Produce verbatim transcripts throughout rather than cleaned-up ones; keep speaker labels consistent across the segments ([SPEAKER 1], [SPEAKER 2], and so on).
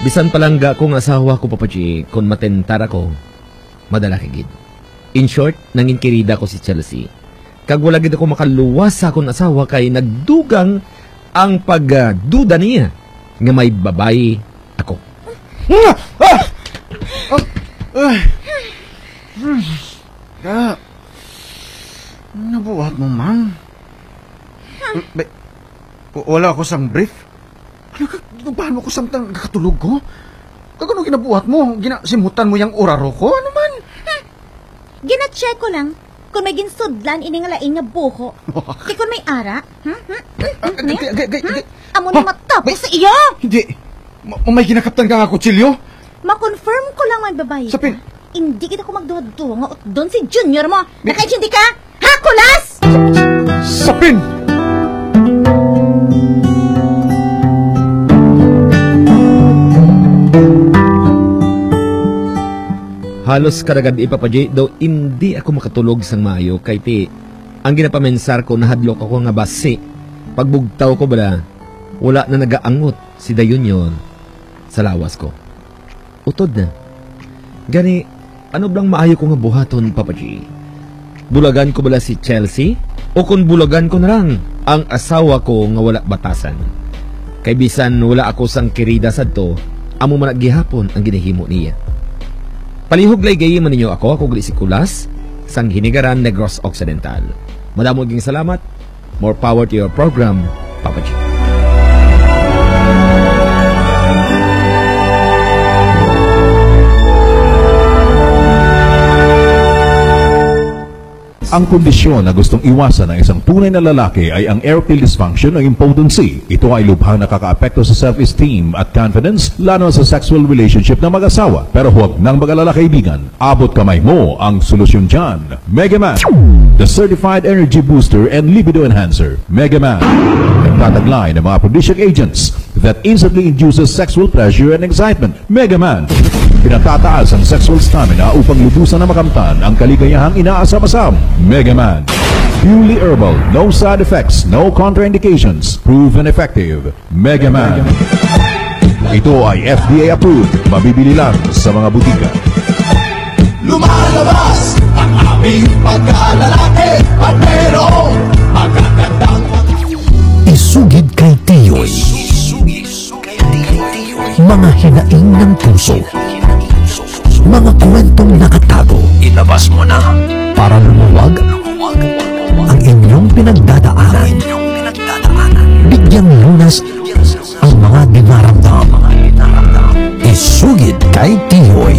[SPEAKER 1] Bisan palangga kong asawa ko, Papa G, kung matentar ako, madala kagid. In short, nangin kirida ko si Chelsea. Kag wala gid ako makaluwas sa akong asawa kay nagdugang ang pagduda niya nga may babae ako.
[SPEAKER 2] Ah! Ah! Ah! Ah! Nabuhat mo, man. Ba, wala ako sang brief. Paano ko samtang kakatulog ko? Kagano ginabuhat mo? Ginasimutan mo yung oraro ko? Ano man?
[SPEAKER 3] Hmm. Gina-check ko lang kung may ginsudlan ining laing nga buho. Di kung may ara. Hmm? Hmm? Amo na matapos sa iyo.
[SPEAKER 2] Hindi. May ginakaptan ka nga kutsilyo?
[SPEAKER 3] Ma-confirm ko lang may babae ka.
[SPEAKER 2] Sapin.
[SPEAKER 3] Hindi kita ko magduha-duha. Doon si Junior mo. Nakaintindi ka? Ha, kulas?
[SPEAKER 2] Sapin!
[SPEAKER 1] Halos karagad ipapajay daw hindi ako makatulog sang maayo kay ti ang ginapamensar ko nahadlok ako nga basi. Pagbugtaw ko bala, wala na nagaangot si dayon yon sa lawas ko. Utod na. Gani, ano blang maayo ko nga buhaton, Papa G? Bulagan ko bala si Chelsea? O kung bulagan ko na lang ang asawa ko nga wala batasan? Kay bisan wala ako sang kirida sadto, amo man gihapon ang ginahimo niya. Palihog lay gayi man ninyo ako, ako gali si Kulas, sang Hinigaran, Negros Occidental. Madamo ging salamat. More power to your program, Papa G.
[SPEAKER 4] Ang kondisyon na gustong iwasan ng isang tunay na lalaki ay ang erectile dysfunction o impotency. Ito ay lubhang nakakaapekto sa self-esteem at confidence, lalo sa sexual relationship ng mag-asawa. Pero huwag nang mag-alala, kaibigan. Abot kamay mo ang solusyon dyan. Megaman, the certified energy booster and libido enhancer. Megaman, nagtataglay ng mga aphrodisiac agents that instantly induces sexual pleasure and excitement. Megaman, pinatataas ang sexual stamina upang lubusan na makamtan ang kaligayahang inaasam-asam. Megaman, purely herbal, no side effects, no contraindications, proven effective. Megaman. Ito ay F D A approved, mabibili lang sa mga butika.
[SPEAKER 5] Lumalabas ang aming pagkalalaki at mayroong magagandang
[SPEAKER 6] isugid kay Tiyoy. Mga hinaing ng puso, mga kwentong nakatago, ilabas mo na para lumuwag ang inyong pinagdadaanan. Bigyang lunas ang mga dinaramdam. Isugid kay Tiyoy.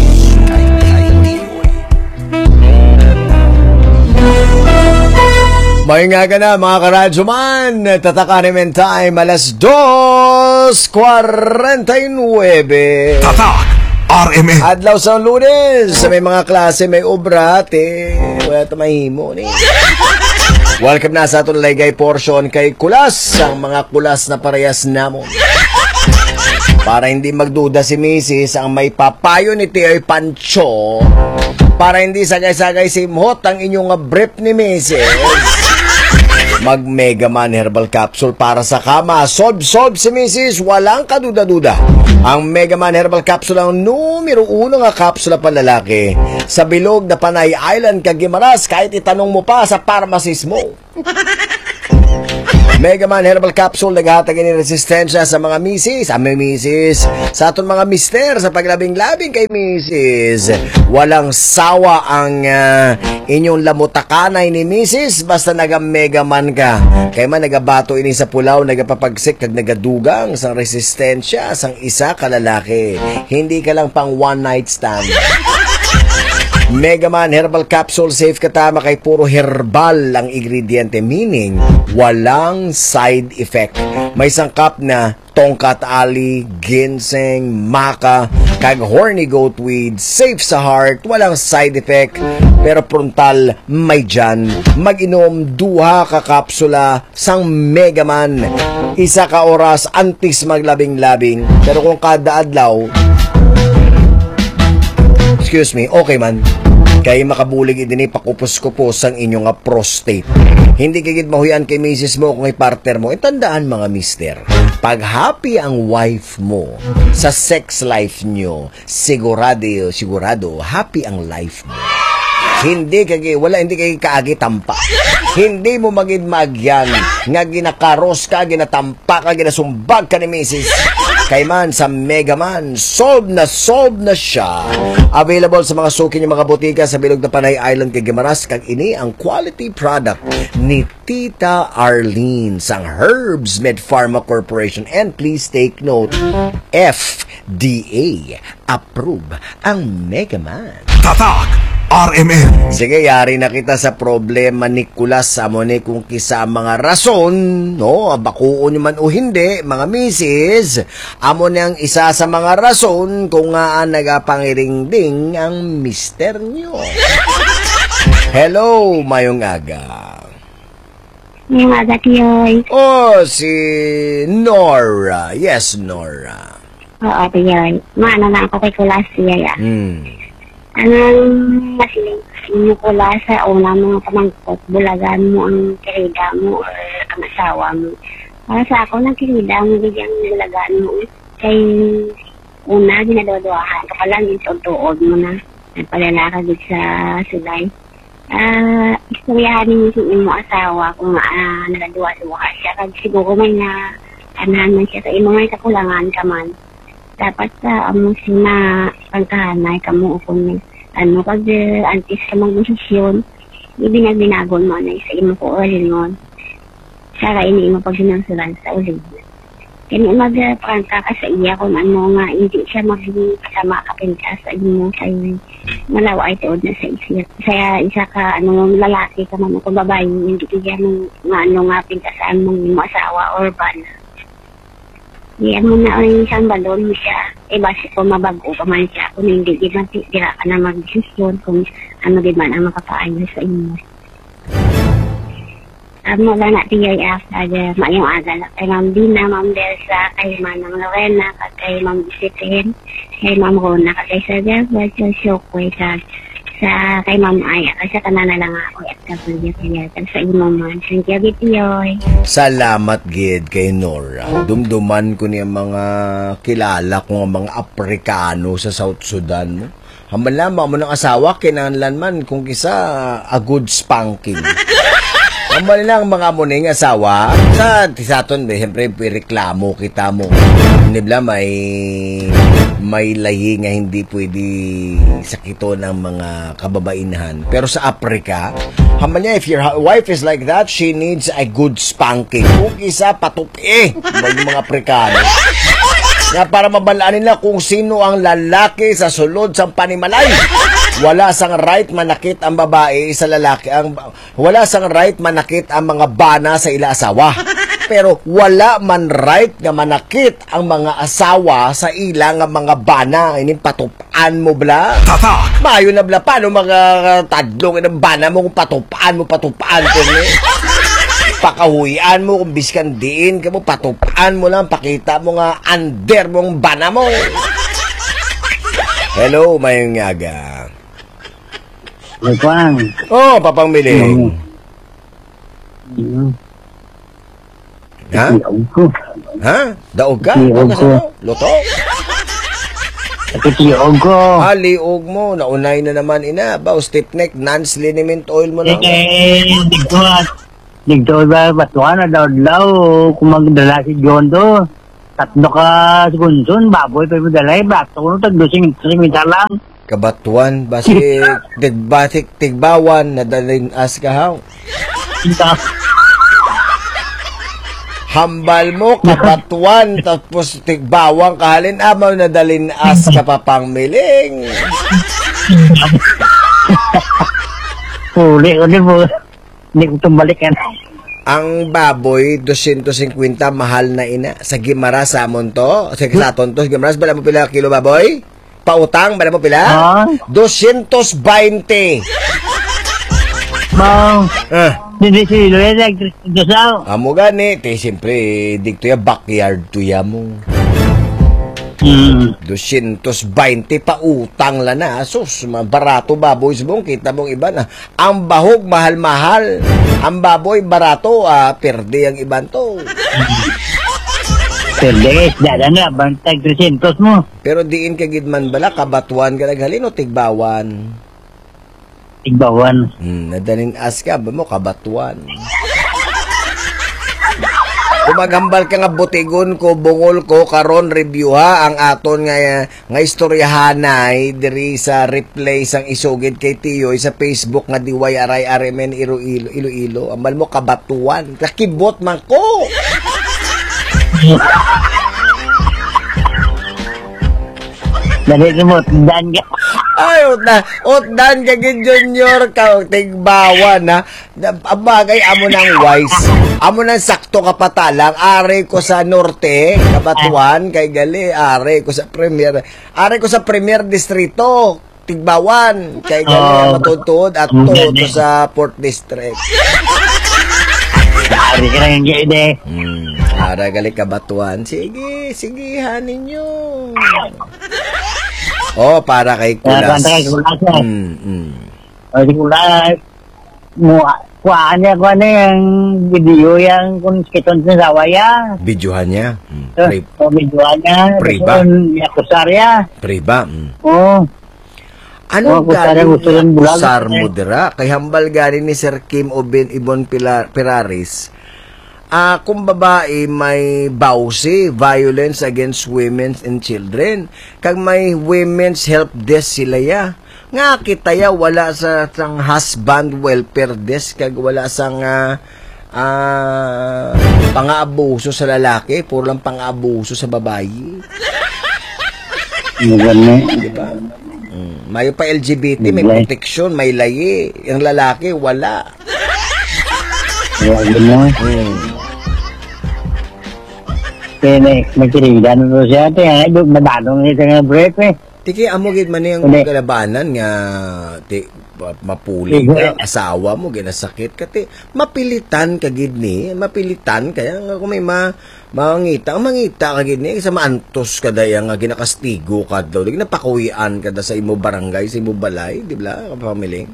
[SPEAKER 7] May nga ka na mga karadyo man, tatakanin time alas dos cuarenta y nueve.
[SPEAKER 6] Tatak R M N.
[SPEAKER 7] Adlaw sa Lunes, sa may mga klase may obrate, wala tamahimo ni. Welcome na sa atong ligay portion kay Kulas, ang mga kulas na parehas namon. Para hindi magduda si Missus ang may papayo ni Tioy Pancho, para hindi sagay-sagay simhot ang inyong brief ni Missus mag Megaman Herbal Capsule para sa kama. Solve-solve si Missus walang kaduda-duda. Ang Megaman Herbal Capsule ang numero uno nga kapsula panlalaki sa bilog na Panay Island, Caguimaras, kahit itanong mo pa sa pharmacist mo. Megaman Herbal Capsule naghatag ni resistensya sa mga misis, aming misis, sa aton mga mister sa paglabing-labing kay misis. Walang sawa ang uh, inyong lamutakanay ni misis basta naga-Megaman ka. Kaya man nagabato ini sa pulaw, nagapapagsik kag nagadugang sang resistensya sang isa ka lalaki. Hindi ka lang pang one night stand. Megaman Herbal Capsule, safe katama kay puro herbal ang ingrediente, meaning walang side effect. May sangkap na tongkat ali, ginseng, maca, kag horny goat weed, safe sa heart, walang side effect, pero frontal may dyan. Mag-inom duha ka kapsula sang Megaman, isa ka oras antis maglabing-labing, pero kung kada adlaw, excuse me, okay man. Kay makabulig idini pakupos-kupos ang inyo nga prostate. Hindi kagid mahuyan kay misis mo kung ay partner mo. Itandaan mga mister, pag happy ang wife mo sa sex life nyo, sigurado, sigurado, happy ang life mo. Hindi kagi, wala, hindi kagi kaagi tampa. Hindi mo magid magyan nga ginakaros ka, ginatampa ka, ginasumbag ka ni misis. Kay man sa Mega Man, solve na solve na siya. Available sa mga suki ng mga botika sa bilog na Panay Island kay Guimaras. Kag ini ang quality product ni Tita Arlene sang Herbs Med Pharma Corporation. And please take note, F D A approve ang Mega Man.
[SPEAKER 6] Tatak R M N.
[SPEAKER 7] Sige, yari na kita sa problema ni Kulas. Amo ni kung kisa mga rason, no? Bakuon nyo man o hindi, mga misis. Amo ni ang isa sa mga rason kung nga nagapangiringding ang mister nyo. Hello, mayong aga.
[SPEAKER 8] Mayong aga, Tiyoy.
[SPEAKER 7] Oh, si Nora. Yes, Nora.
[SPEAKER 8] Oo, Tiyoy. Maano lang ako kay Kulas, Tiyoy, ah.
[SPEAKER 7] Hmm.
[SPEAKER 8] Anong masiling mo kula sa una mga pamangkot, bulagan mo ang kirida mo or ang asawa mo. Para sa ako, ng kirida mo, bigyan bulagan mo. Kay una, ginadodoahan ka pala, gintuod mo na. Nagpalalakagid sa sulay. Ah, uh, istoryahan niyo sa imo asawa kung uh, nagaduwa-duwa siya. Kag siguro may na anahan man siya sa imo, may kakulangan ka man. Dapat sa uh, amo sina pagkahanay ka mo kung ano, pag uh, antis ka mag-desisyon, ibinag-binagon mo na sa imo ko olingon. Saka ini mo pag sinangsulan sa ulit. Kaya mag-prangka ka sa iya kung ano nga, hindi siya magiging kasama kapinta sa imo sa iyo. Malawa ay tuod na sa isip. Kaya isa ka, ano, lalaki ka man, kung babae, hindi kaya nung nga, ano nga, pintasaan mong mo asawa or bana. Iyan mo na ang isang balon mo siya. E basi ko mabago pa man siya. Kung hindi, di man tira ka na mag-desisyon kung ano di man ang makapaayos sa inyo. Amo lang natin yung after mayong aga lang. Kay Ma'am Dina, Ma'am Delsa, kay Manang Lorena, kay Ma'am Bisitin, kay Ma'am Rona, kay Sir Delbert, kay Shokoy, kay sa kay Ma'am Aya, kasi kanana lang ako at kapulya kaya sa imo man. Thank you, Gitiyoy.
[SPEAKER 7] Salamat, Gid, kay Nora. Dumduman ko niya mga kilala ko mga Aprikano sa South Sudan mo. Hambal lamang mo ng asawa, kinanlan man kung kisa a good spanking. Hambal lang mga muning asawa, sa tisaton, siyempre, reklamo kita mo. Nibla, may may lahi nga hindi pwede sakito ng mga kababainahan. Pero sa Africa, hambal niya, if your wife is like that, she needs a good spanking. Kung isa, patupi, yung mga Afrikano. Nga para mabalaan nila kung sino ang lalaki sa sulod sa panimalay. Wala sang right manakit ang babae sa lalaki. Ang, wala sang right manakit ang mga bana sa ila asawa. Pero wala man right nga manakit ang mga asawa sa ila nga mga bana. Ining patupaan mo bla.
[SPEAKER 6] Tatak!
[SPEAKER 7] Mayo na bla. Paano mga tadlong ng bana mo kung patupaan mo, patupaan ko ni? Pakahuyan mo kung biskan diin ka mo, patupaan mo lang, pakita mo nga under mong bana mo. Hello, mayong yaga.
[SPEAKER 9] Lepang.
[SPEAKER 7] Oh, papang miling.
[SPEAKER 9] Mm.
[SPEAKER 7] Ha?
[SPEAKER 9] Tiyaog ko.
[SPEAKER 7] Ha? Daog ka?
[SPEAKER 9] Tiyaog ko.
[SPEAKER 7] Loto?
[SPEAKER 9] Ito tiyaog ko.
[SPEAKER 7] Ah, liog mo. Naunay na naman ina. Bao, stiff neck, non-liniment oil mo na.
[SPEAKER 9] Eh, dito at dito ba, batuan na daw-daw. Kung magdala si John do, tatlo ka sigunsun, baboy pa yung dalay, bato ko no, tagdusing, simitar lang.
[SPEAKER 7] Kabatuan, basi, tigbatik, tigbawan, nadalin as kahaw. Hambal mo, kabatuan, tapos tigbawang kahalin, amaw nadalin as kapapang miling.
[SPEAKER 9] Huli, huli mo. Hindi ko tumbalik yan.
[SPEAKER 7] Ang baboy, two hundred fifty, mahal na ina. Sa Guimaras, samon to. Sa Saton to, sa Guimaras, bala mo pila kilo baboy? Pautang, bala mo pila?
[SPEAKER 9] Ha?
[SPEAKER 7] two hundred twenty.
[SPEAKER 9] Mau.
[SPEAKER 7] Ah.
[SPEAKER 9] Hindi silo yan, nagdasaw.
[SPEAKER 7] Amo gani, te, siyempre, dito ya backyard to ya mo.
[SPEAKER 9] Hmm.
[SPEAKER 7] two twenty pa utang la na. Sus, barato baboy subong. Kita mong iba na. Ang bahog, mahal-mahal. Ang baboy, barato. Ah, perde ang iban to.
[SPEAKER 9] Perde, dada na. Bantag three hundred mo.
[SPEAKER 7] Pero diin ka gidman bala, kabatuan ka naghalin o tigbawan?
[SPEAKER 9] Tigbawan.
[SPEAKER 7] Hmm, nadalin as ka ba mo, kabatuan. Kung maghambal ka nga butigon ko, bungol ko, karon review ha, ang aton nga, nga istoryahanay, diri sa replay sang isugid kay Tiyoy sa Facebook nga D Y R I R M N Iloilo, Iloilo. Ambal mo, kabatuan. Kakibot man ko.
[SPEAKER 9] Dali mo, dan ka.
[SPEAKER 7] Ay, utdan, utdan ka gid junior ka, tigbawan ha. Abagay, amo nang wise. Amo nang sakto kapatalang, are ko sa norte, kabatuan, kay gali, are ko sa premier, are ko sa premier distrito, tigbawan, kay gali,
[SPEAKER 9] Oh.
[SPEAKER 7] matutuod, at to, to sa fourth district.
[SPEAKER 9] Dari ka lang yung gede.
[SPEAKER 7] Hmm, ara gali kabatuan. Sige, sige, hanin nyo. Oh, para kay Kulas.
[SPEAKER 9] Para kay Kulas, eh.
[SPEAKER 7] Hmm, hmm.
[SPEAKER 9] O, di ko lang, mo, kuhaan niya, kuhaan niya yung video yung kung skiton sa sawaya.
[SPEAKER 7] Videohan niya. Hmm.
[SPEAKER 9] So,
[SPEAKER 7] Pre,
[SPEAKER 9] o, videohan niya.
[SPEAKER 7] Pre ba?
[SPEAKER 9] Yung kusarya.
[SPEAKER 7] pre ba? Hmm.
[SPEAKER 9] Oo.
[SPEAKER 7] Ano
[SPEAKER 9] Oh, kusarya,
[SPEAKER 7] galing
[SPEAKER 9] gusto ng bulag.
[SPEAKER 7] kusar mo dira? Kay hambal galing ni Sir Kim Oben Ibon Pilar, Piraris. Ah, kung babae may bawsi, violence against women and children. Kag may women's help desk sila ya. Nga kita ya wala sa sang husband welfare desk kag wala sang ah, ah, pang-aabuso sa lalaki, puro lang pang-aabuso sa babae.
[SPEAKER 9] Maganda.
[SPEAKER 7] Diba? Mm. May pa L G B T, may
[SPEAKER 9] May-
[SPEAKER 7] protection, may layi. Yung lalaki, wala.
[SPEAKER 9] Maganda.
[SPEAKER 7] Mm.
[SPEAKER 9] Kaya na, nagkirigan mo siya. Kaya nga, madadong ito nga brief eh.
[SPEAKER 7] Tiki, amo gid man yung
[SPEAKER 9] Uli.
[SPEAKER 7] kalabanan nga ti, pa- mapuli ka, asawa mo, ginasakit ka, ti, mapilitan ka gid ni, mapilitan, kaya nga kung may ma, mangita, mangita ka gid ni, sa maantos ka daya nga, ginakastigo ka daw, ginapakuwian ka da sa imo barangay, sa imo balay, di ba, kapamiling?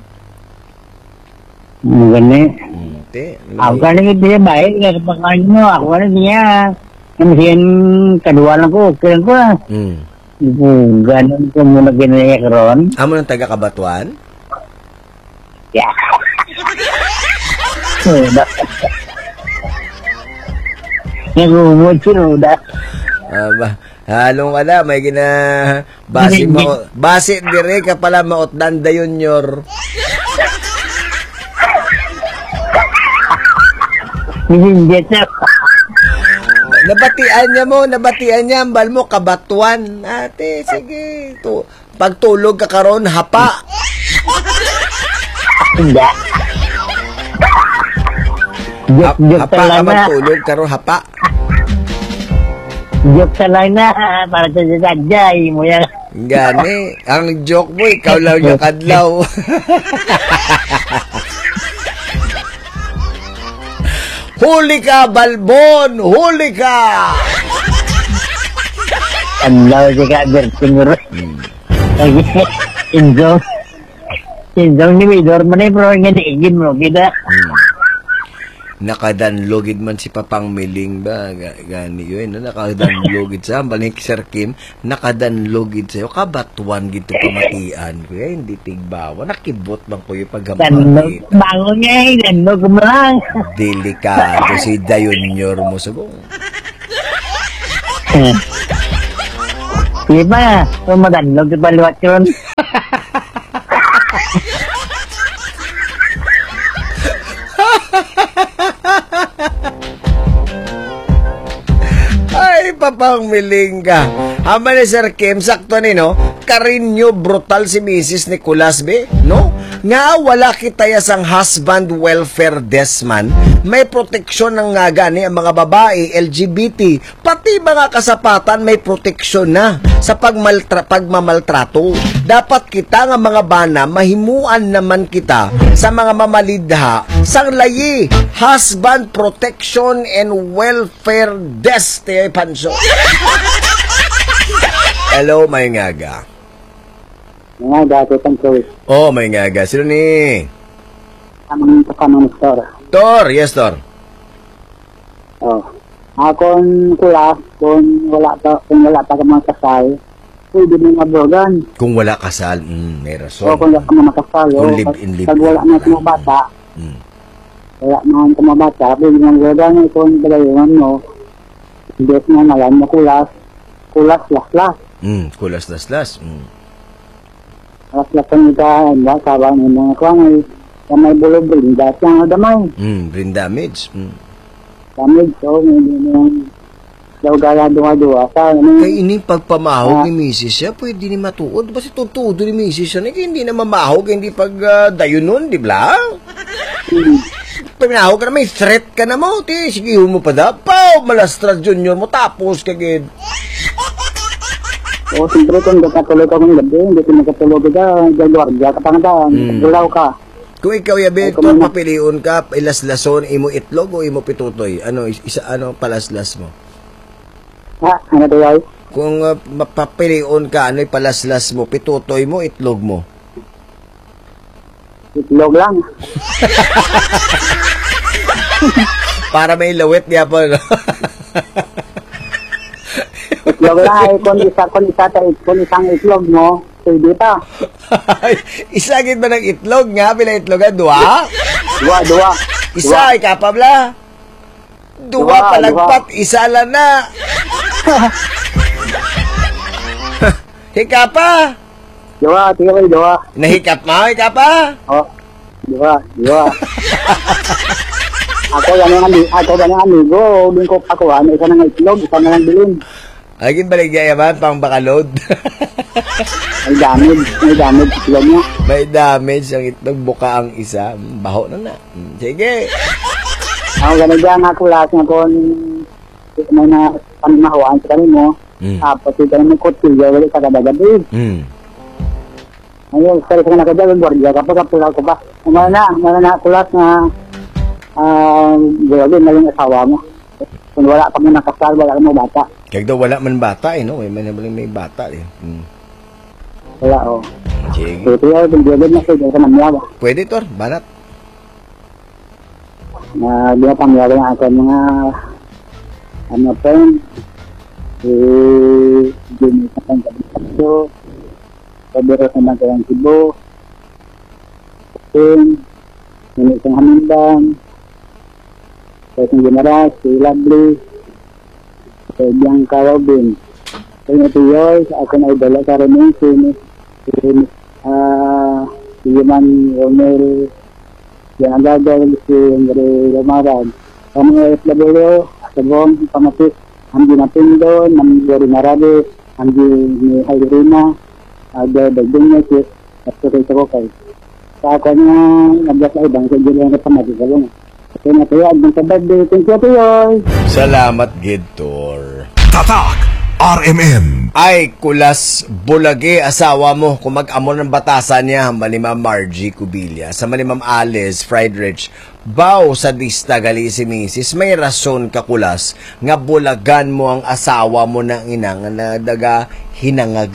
[SPEAKER 9] Maganda.
[SPEAKER 7] Hmm, ti,
[SPEAKER 9] Ako ka na ito siya bahay. Kasi pagkain mo, ako ka na niya. Namasin, kadwa lang ko. Kailan ko ah.
[SPEAKER 7] hmm.
[SPEAKER 9] Ganon ko muna ginaya karon.
[SPEAKER 7] Amo ng taga-Kabatuan?
[SPEAKER 9] Yeah. Sudah. Nagumod si Ruda.
[SPEAKER 7] Ah, ba, halong ala, may gina base mo, base dire ka pala maotdan da junior.
[SPEAKER 9] Hindi siya.
[SPEAKER 7] Nabatian niya mo, nabatian niya, ambal mo, kabatuan. Ate, sige. To, pagtulog ka karon hapa.
[SPEAKER 9] Hindi. Jok,
[SPEAKER 7] Ha-
[SPEAKER 9] jok
[SPEAKER 7] hapa ka
[SPEAKER 9] talaga.
[SPEAKER 7] magtulog karon hapa.
[SPEAKER 9] Jok talaga. Para sa sadjay mo yan.
[SPEAKER 7] Gani, ang joke mo, ikaw lang yung kadlaw. Huli ka, Balbon! Huli ka!
[SPEAKER 9] Anlaw siya ka, Berting Ro. Inzong. Inzong ni Midor man eh, pero nga diigin mo, kita.
[SPEAKER 7] Nakadanlogid man si Papang Miling ba? Ga- Gani yun, no? Nakadanlogid sa, balik Sir Kim, nakadanlogid sa'yo, kabatuan gito pamatian ko, eh, hindi tigbawa, nakibot bang ko yung
[SPEAKER 9] Tanong,
[SPEAKER 7] paghamagit.
[SPEAKER 9] bangon niya eh, tanong ko lang.
[SPEAKER 7] Delikado si Dayonyor mo sabong.
[SPEAKER 9] Di ba? Kung madanlog, di ba liwat yun?
[SPEAKER 7] Ay, Papang Miling ka. Hama ni Sir Kim, sakto ni, no? Karinyo brutal si Missus Nicolas, be, no? Nga wala kitaya sang husband welfare desk man, may proteksyon ng nga gani ang mga babae, L G B T, pati mga kasapatan may proteksyon na sa pagmaltra pagmamaltrato. Dapat kita nga mga bana, mahimuan naman kita sa mga mamalidha, sang layi, husband protection and welfare desk, te panso. Hello, may ngaga.
[SPEAKER 9] Nga, dati kang Chris.
[SPEAKER 7] Oh, may ngaga. Sino ni?
[SPEAKER 9] Amang kasama ng store.
[SPEAKER 7] Tor, yes, Tor.
[SPEAKER 9] Oh. Akong kulas, kung wala pa, kung wala pa ka mga kasal, pwede mo mabogan.
[SPEAKER 7] Kung wala kasal, mm, may rason.
[SPEAKER 9] O kung wala ka mga kasal,
[SPEAKER 7] Kung
[SPEAKER 9] o
[SPEAKER 7] live-in, live-in.
[SPEAKER 9] pag wala na sa mga bata,
[SPEAKER 7] Mm.
[SPEAKER 9] wala na sa mga bata, pwede mo mabogan, kung dalayan mo, hindi mo nalan na kulas, kulas, las, las.
[SPEAKER 7] Mm, kulas, las, las. Mm.
[SPEAKER 9] Las, las, ang ika, hindi, sabang yung mga kwang, ay, may bulo-bulo, dahil ang damay.
[SPEAKER 7] Mm, brain damage. Mm.
[SPEAKER 9] Damage, so, hindi mo daw gala duwa-duwa sa ano.
[SPEAKER 7] Kay ining pagpamahog
[SPEAKER 9] Ah.
[SPEAKER 7] ni Missus siya, pwede ni matuod. Basta tutudo ni Missus siya, kaya hindi na mamahog, hindi pag uh, dayunon, di ba?
[SPEAKER 9] Hmm.
[SPEAKER 7] Pag minahog ka na, may threat ka na mo, ti. Sige, mo pa da. Pao, malastra junior mo, tapos kagid.
[SPEAKER 9] O, siyempre kung katulog ka kung gabi, hindi ka nakatulog ka, gagwardiya ka pangadaan,
[SPEAKER 7] Hmm.
[SPEAKER 9] gulaw ka.
[SPEAKER 7] Kung ikaw, Yabe,
[SPEAKER 9] Ay, kung ano-
[SPEAKER 7] papiliun ka, ilaslason, imo itlog o imo pitutoy? Ano, is- isa, ano, palaslas mo?
[SPEAKER 9] Ha, ano to yay?
[SPEAKER 7] Kung uh, mapapiliun ka, ano, palaslas mo, pitutoy mo, itlog mo?
[SPEAKER 9] Itlog lang.
[SPEAKER 7] Para may lawit niya po, no?
[SPEAKER 9] Itlog lang ay kung isa, kung isa, ta, kung isang itlog mo, pwede pa.
[SPEAKER 7] Isagin ba ng itlog nga? Pila itlogan? Dua?
[SPEAKER 9] Dua, dua.
[SPEAKER 7] Isa, ay kapabla. Dua,
[SPEAKER 9] Dua,
[SPEAKER 7] palagpat, isa lang na. Hikapa.
[SPEAKER 9] Dua, tiyo dua.
[SPEAKER 7] Nahikap mo, hikapa.
[SPEAKER 9] O, dua, dua. Ako yan ang amigo, ako yan ang amigo, din ko pakuha, isa na ng itlog, isa na lang bilin.
[SPEAKER 7] Agin baligya yaman, pang bakalod.
[SPEAKER 9] May damage, may damage itlog niya.
[SPEAKER 7] May damage ang itlog, buka ang isa. Baho na na. Sige.
[SPEAKER 9] Ako ganun dyan nga kulas nga kung may na panimahuan sa kami mo,
[SPEAKER 7] Mm.
[SPEAKER 9] tapos ito na may kutilyo, wali ka kadagabi.
[SPEAKER 7] Mm.
[SPEAKER 9] Ayun, sorry ka na kadagabi, gwardiya ka pa, kapula ko ba? Umana na, umana na kulas nga, ah, gawin na yung asawa mo. Kung wala pa mo nakasal, wala ka mo bata.
[SPEAKER 7] Kaya daw wala man bata eh, no? May, may, may bata eh. Mm.
[SPEAKER 9] Wala, o.
[SPEAKER 7] Sige.
[SPEAKER 9] So, ito yung gawin na siya, ka namyawa.
[SPEAKER 7] Pwede, Tor. Banat.
[SPEAKER 9] Na di na pamyawa yung ako mga, ano pa yun, eh, hindi sa pang kabisakso, pabiro sa mga kayang Cebu, Pin, yung isang Hamindang, sa isang General, si Lovely, si Bianca Robin. So yung ito yun, ako na idala sa rin si si ah, si Yuman Romel, si Angagal, si Andre Romarad. Kami ay F W, Sabong, Pamatis, Hamdi Napindo, Namdi Rinarade, Hamdi ni Hayrina, Aga Bagdunya, si Kapsuray Sakokay. Sa ako niya, nagdas na ibang sa Julian na pamatisalong. Kaya na tayo, agdang sa birthday. Thank you, Tuyoy!
[SPEAKER 7] Salamat, Gid, Tor.
[SPEAKER 6] Tatak R M M.
[SPEAKER 7] Ay, kulas, bulagi, asawa mo. Kung mag-amo ng batasan niya, Manimam Margie Cubilla. Sa Manimam Alice, Fried Rich. Baw sa dista gali si Missus May rason ka kulas, nga bulagan mo ang asawa mo ng inang na daga hinangag.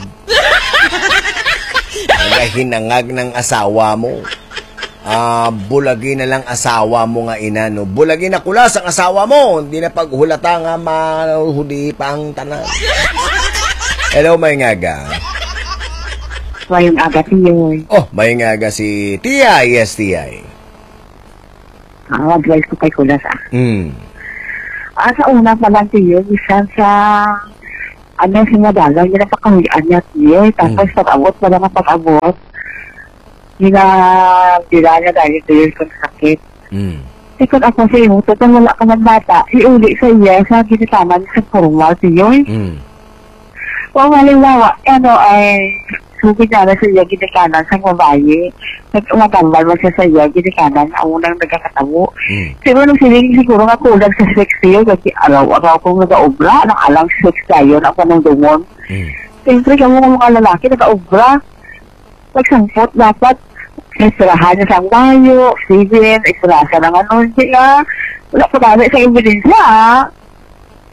[SPEAKER 7] Daga hinangag ng asawa mo. Ah, bulagi na lang asawa mo nga ina, no? Bulagi na kulas ang asawa mo. Hindi na paghulata nga mahuli pa ang tanan. Hello, may ngaga.
[SPEAKER 8] Ngayong aga siyo.
[SPEAKER 7] Oh, may ngaga si Tia. Yes, Tia.
[SPEAKER 8] Ah, advice ko kay Kulas ah.
[SPEAKER 7] Hmm.
[SPEAKER 8] Ah, sa una pa lang siyo, isa sa ano sa madalaw, yun ang pakahulian niya siya. Tapos
[SPEAKER 7] Mm.
[SPEAKER 8] pag-abot, wala nga pag-abot. Yun na, bila niya dahil siya kung sakit.
[SPEAKER 7] Hmm.
[SPEAKER 8] Eh kung ako sa iyo, kung wala ka ng bata, iuli sa iya sa ginitaman sa formal siyo.
[SPEAKER 7] Hmm.
[SPEAKER 8] Kung halimbawa, ano ay sugid na na sa iya ginikanan sa babae. Nag-umatambal mo siya sa iya ginikanan, ang unang nagkakatabo.
[SPEAKER 7] Hmm.
[SPEAKER 8] Siguro nung siling siguro nga kulang sa sex siyo kasi araw-araw kong nag-aobra, nang alang sex tayo na ako ng dumon.
[SPEAKER 7] Hmm.
[SPEAKER 8] Siyempre kamo ng mga lalaki nag-aobra. Pagsangpot dapat istirahan sa bayo, civil, istirahan ng ano, hindi nga. Wala pa dami sa ebidensya ah.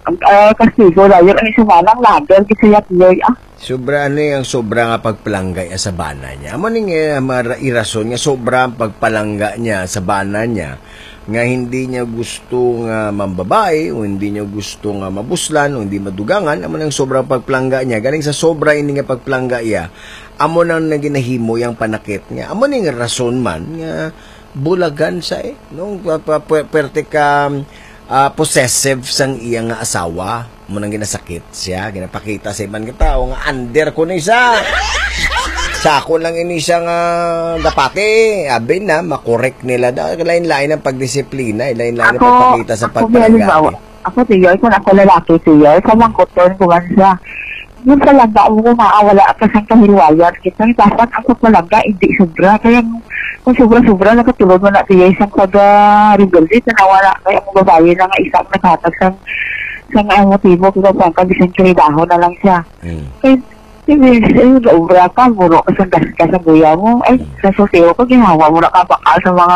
[SPEAKER 9] Uh, kasi ko na yun, ang sumanang lager, kasi yak yoy, ah.
[SPEAKER 7] Sobra ano yung sobra nga pagpalanggay sa bana niya. Amo ning uh, irason nga sobra ang pagpalangga niya sa bana niya nga hindi niya gusto nga mambabae o hindi niya gusto nga mabuslan o hindi madugangan. Amo nang sobrang pagpalangga niya. Galing sa sobra ini nga pagpalangga iya, amo nang naginahimo yang panakit niya. Amo ning rason man nga bulagan sa eh. No? Pwerte ka uh, possessive sang iya nga asawa. Mo nang ginasakit siya, ginapakita sa ibang tao nga under ko na isa. Sa ako lang ini siya nga dapati, abi na makorek nila da lain-lain ang pagdisiplina, lain-lain ang pagpakita sa pagpalagay.
[SPEAKER 9] Ako tiyoy kung ako lalaki tiyoy, kamangkoton ko man siya. Yung talaga mo maawala ka sa kahilwayan kita, dapat ako talaga hindi sobra kaya kung sobra-sobra nakatulog mo na tiyoy sa pag-rebelde, nawala kaya mo babae na nga isang nakatas sa sa nga motibo ko sa kandisyon kinidaho na lang siya.
[SPEAKER 7] Hmm.
[SPEAKER 9] Eh, sige, obra ka, muro ka sa gas ka sa guya mo. Eh, sa sosyo ko, ginawa mo na kapakal sa mga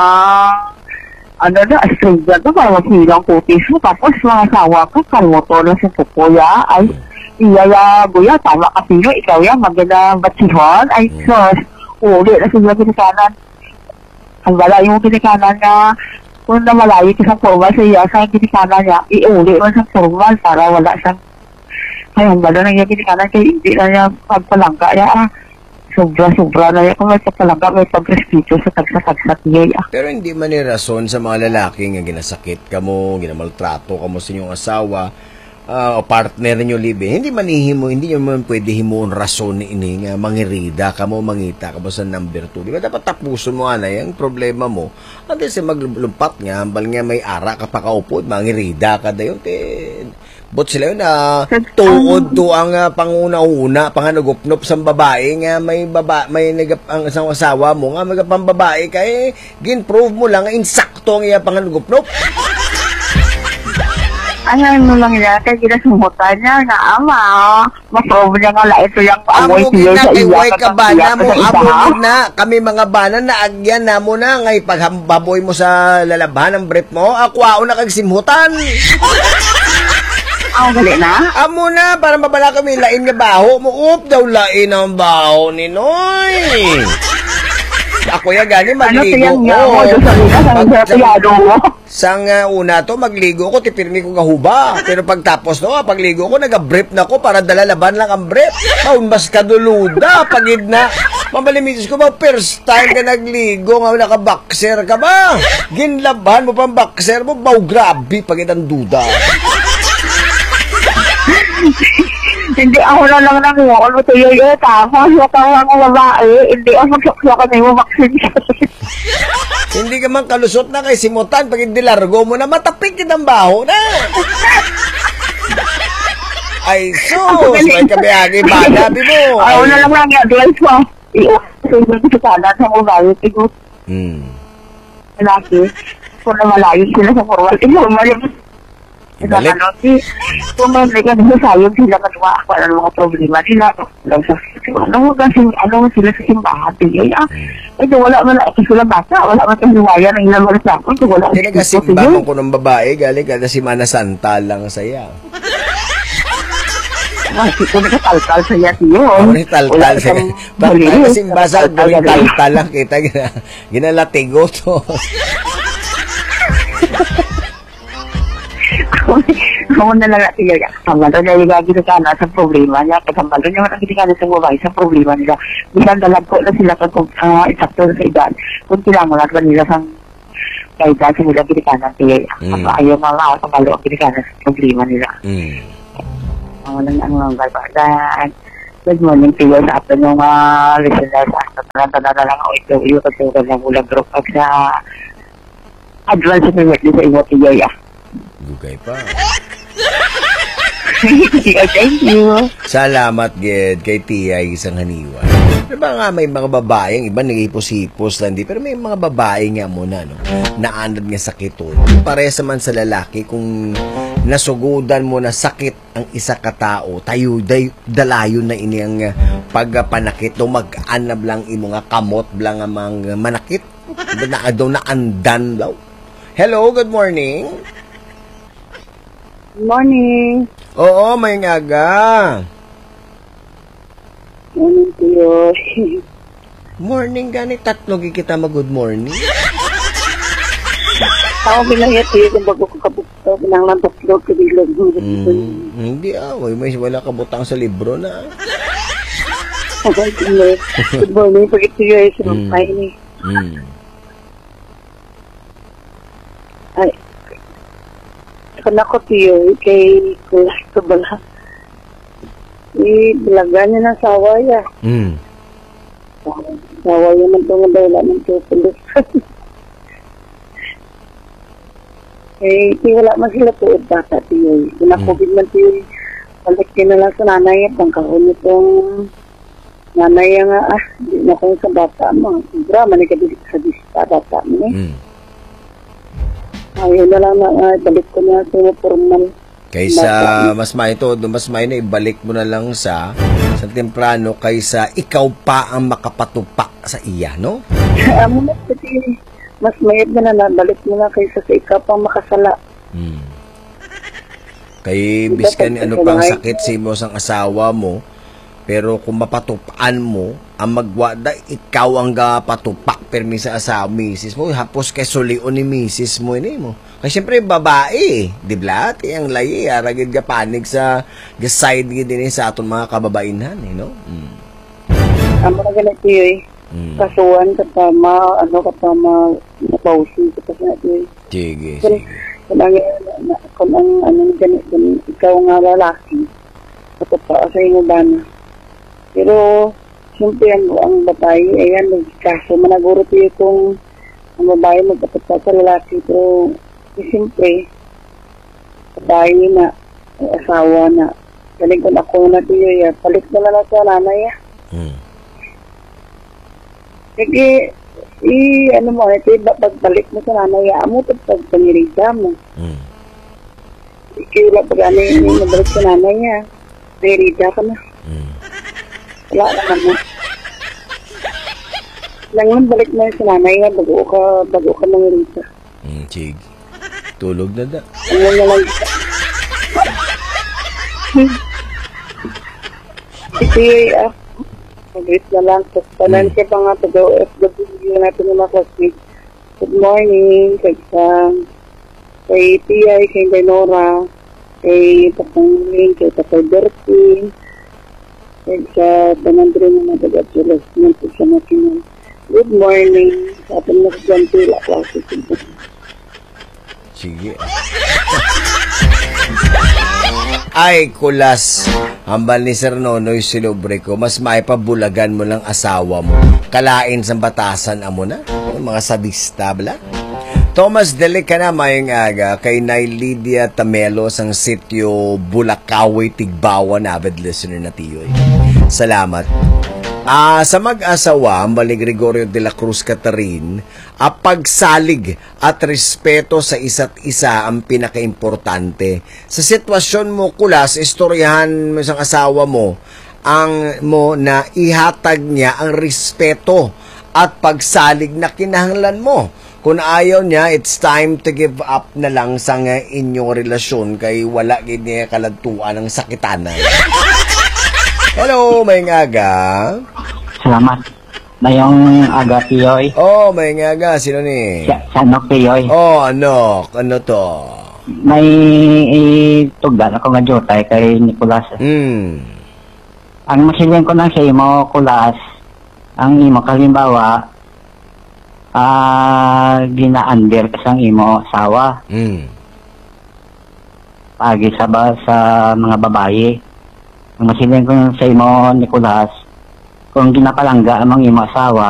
[SPEAKER 9] ano na, stranger na para maghilang kutis mo. Tapos mga asawa ko, kalmoto na sa kukuya. Ay, iya ya, guya, tama ka sino, ikaw ya, maganda batsihon. Ay, sos, uli na sila kinikanan. Ang bala yung kinikanan na kung na malayo ka sa formal sa iya, sa kinikanan niya, iuli mo sa formal para wala siyang kaya ba na nangyay kinikanan kaya hindi na niya pagpalangga niya, ah, sobra-sobra na niya kung may pagpalangga, may pag-respeto sa tagsa-tagsat niya. Ah.
[SPEAKER 7] Pero hindi man ni rason sa mga lalaki nga ginasakit ka mo, ginamaltrato ka mo sa inyong asawa, uh, o partner niyo libe, hindi man ihimo, hindi nyo man pwede himuon rason ni ini nga mangirida ka mo, mangita ka mo sa number two. Di ba dapat tapuson mo ana yung problema mo. At kasi maglumpat nga, hambal nga may ara ka pa kaupod, mangirida ka dayon, te, bot sila yun na uh, tuod to ang uh, panguna-una, panganagupnop sa babae nga may baba, may nagap ang isang asawa mo nga magapang babae kay gin-prove mo lang insakto ang iya panganagupnop.
[SPEAKER 9] Ano mo lang niya, kaya ginasumutan niya na ama, ma-prove niya nga la ito yung
[SPEAKER 7] amoy siya sa iya ka bana mo, amo na kami mga bana na agyan na mo na ngay paghambaboy mo sa lalabahan ng brief mo, ako na kag simhutan.
[SPEAKER 9] Ang gali na?
[SPEAKER 7] Amo na, para mabala kami lain nga baho mo. Up daw lain ang baho ni Noy. Ako ya gani magligo ko. Sang uh, una to magligo ko, tipirmi ko kahuba. Pero pagtapos no, pagligo ko, naga-brief na ko para dalalaban lang ang brief. Maun mas kaduluda, pagid na. Mamalimitis ko ba, first time ka nagligo, nga naka-boxer ka ba? Ginlaban mo pang boxer mo, baw grabe, pagid ang duda.
[SPEAKER 9] Hindi ako na lang nangyok. Ano ito yung yung tama? Yung tawang babae. Hindi ako magsaksak na yung vaccination.
[SPEAKER 7] Hindi ka man kalusot na kay simutan. Pag hindi largo mo na, matapik kitang baho na. Ay, sus! May kabiyagi ba? Nabi mo.
[SPEAKER 9] Ako na lang lang yung advice mo. I-usap ko sa kanan sa babae. Tigot.
[SPEAKER 7] Hmm.
[SPEAKER 9] Laki. Kung na malayo sila sa forward. Ito, malayo.
[SPEAKER 7] Ibalik.
[SPEAKER 9] Ano, si, kung may ka nila sayang sila katuwa ako ano mga problema nila. Ano kasi, ano sila sa simbahan. Eh, ah, eh, wala man na sila bata, wala man kahiwayan ng ilang oras ako.
[SPEAKER 7] Hindi ka simba mo ko ng babae, galing ka na si Mana Santa lang saya.
[SPEAKER 9] Kasi kung nakataltal saya siyo.
[SPEAKER 7] Ako ni taltal saya. Bakit ka simba sa gawing taltal lang kita, ginalatigo to.
[SPEAKER 9] Ako na lang natin yun. Sambalo na yung gagawin ka na sa problema niya. Sambalo niya natin ka na sa babae sa problema nila. Bisan dalag ko na sila kung uh, isakto sa edad. Kung kailangan lang nila sa edad sa nila ginikanan siya. Mm. Ayaw mga ako sambalo ang ginikanan sa problema nila.
[SPEAKER 7] Mm.
[SPEAKER 9] Ako lang ang mga galbagan. Good morning to you sa atin yung uh, listeners. Sa tanan-tanan na lang ako ito. Iyo kasi ko lang ulang group pag sa advance na sa iyo to you.
[SPEAKER 7] Gugay pa.
[SPEAKER 9] Thank you.
[SPEAKER 7] Salamat, Ged, kay Tia isang haniwa. Diba nga may mga babae, yung iba nag-ipos-ipos lang, di, pero may mga babae nga muna, no, naanad nga sakit to. Parehas naman sa lalaki, kung nasugudan mo na sakit ang isa ka tao, tayo, day, dalayon na ini ang pagpanakit, no, mag-anab lang imo nga kamot lang ang mga manakit. Na, daw na andan daw. Hello, good morning.
[SPEAKER 9] Morning.
[SPEAKER 7] Oo, may ngaga.
[SPEAKER 9] Morning, Tiyo.
[SPEAKER 7] Morning gani, tatlo gi kita mag-good morning.
[SPEAKER 9] Ako binayat Tiyo kung bago ko kabukto. Pinanglang tatlo, kabilog.
[SPEAKER 7] Mm, hindi ah, may, may wala ka butang sa libro na.
[SPEAKER 9] Good morning, pag ito Tiyo ay sumampay ni.
[SPEAKER 7] Mm.
[SPEAKER 9] Ay, kan ako Tiyo, kay kulas ko bala. I-balagan niya ng sawa ya.
[SPEAKER 7] Mm.
[SPEAKER 9] Sawa ya man itong dawla ng tupulos. Eh, di wala man sila tuod bata Tiyo. Kung na-COVID man Tiyo, balik ka na lang sa nanay at ang kahon itong nanay nga, ah, di na kong sa bata mo. Drama ni kabilik sa dista bata mo eh.
[SPEAKER 7] Mm.
[SPEAKER 9] Ayun na lang na, uh, balik ko na sa formal.
[SPEAKER 7] Kaysa mas may to, mas may na ibalik mo na lang sa sa temprano kaysa ikaw pa ang makapatupa sa iya, no?
[SPEAKER 9] Amo na kasi mas mayad na na balik mo na kaysa sa ikaw pang makasala.
[SPEAKER 7] Hmm. Kay biskan ano pang sakit si mo sang asawa mo, pero kung mapatupaan mo, ang magwada, ikaw ang gapatupa permi sa asawa, misis mo, hapos kay sulion ni misis mo, ini mo. Kasi siyempre, babae, di ba? Ang layi, aragid ka panig sa side din sa aton mga kababainan, eh, no? Mm.
[SPEAKER 9] Amo na ganito yun, eh.
[SPEAKER 7] Mm.
[SPEAKER 9] Kasuan, katama, ano, katama, napausin, katama natin yun.
[SPEAKER 7] Sige,
[SPEAKER 9] Kung,
[SPEAKER 7] sige.
[SPEAKER 9] kung ang, kung ang, ano, ganito, ikaw nga lalaki, katupa sa inyo ba na. Pero, siyempre, ang, ang babae, ayan, kaso managuro tayo kung ang babae magkatupa sa lalaki, pero, eh, siyempre, babae na, ay asawa na, galing ko na ako na tayo, ya, palit na lang sa nanay, ya.
[SPEAKER 7] Hmm.
[SPEAKER 9] Sige, i, ano mo, ito, pagbalik mo sa nanay, ya, amo, ito, pagpangirida mo.
[SPEAKER 7] Hmm.
[SPEAKER 9] Ikila, pag ano yung nabalik sa nanay, ya, nangirida ka na.
[SPEAKER 7] Hmm.
[SPEAKER 9] Wala naman na. Langan balik na yung sinanay nga, bago ka, bago ka nangirita.
[SPEAKER 7] Hmm, sige. Tulog na da.
[SPEAKER 9] Ano na lang isa. Ito yung, ah, mag-wait na lang. Tapos tanan siya pa nga, taga-O F W natin yung mga classmates. Good morning, kay Sam, kay T I, kay Denora, kay Tapangling, kay Tapay Bertin, kay sa tanan rin na taga-Julas, nandito sa natin. Good morning, sa ating nagagantila, klase sila.
[SPEAKER 7] Sige. Ay, kulas. Hambal ni Sir Nonoy sinubre ko, mas maipabulagan mo lang asawa mo. Kalain sa batasan amo na. Mga sadista, bla. Thomas Dele ka na mayang aga kay Nay Lydia Tamelo sang sitio Bulakawi, Tigbawan, avid listener na tiyoy. Salamat. Ah, sa mag-asawa, Mali Gregorio de la Cruz Catherine, a pagsalig at respeto sa isa't isa ang pinakaimportante. Sa sitwasyon mo, kulas, istoryahan mo sa asawa mo, ang mo na ihatag niya ang respeto at pagsalig na kinahanglan mo. Kung ayaw niya, it's time to give up na lang sa inyong relasyon kay wala gini kaladtuan ng sakitan. Hello, may ngaga.
[SPEAKER 10] Salamat. Mayong aga, Tiyoy.
[SPEAKER 7] Oh, may ngaga. Sino ni?
[SPEAKER 10] Sa, sa ano, Tiyoy?
[SPEAKER 7] Oh, ano? Ano to?
[SPEAKER 10] May itugdan ako nga jutay kay Nicolas.
[SPEAKER 7] Hmm.
[SPEAKER 10] Ang masilin ko lang sa imo, Kulas, ang imo kalimbawa, ah, gina-under ka sang imo asawa.
[SPEAKER 7] Hmm.
[SPEAKER 10] Pagi sa, ba, sa mga babae. Ang masilin ko sa imo, Nicolas, kung ginapalangga ang mga imo asawa,